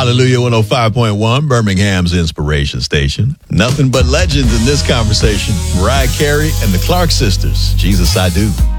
Hallelujah 105.1, Birmingham's inspiration station. Nothing but legends in this conversation. Mariah Carey and the Clark sisters. Jesus, I Do.